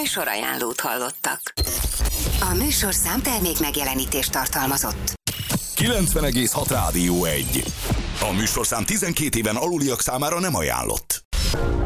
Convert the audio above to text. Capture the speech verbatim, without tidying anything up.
Műsorajánlót hallottak. A műsorszám termék megjelenítést tartalmazott. kilencven egész hat Rádió egy. A műsorszám tizenkét éven aluliak számára nem ajánlott.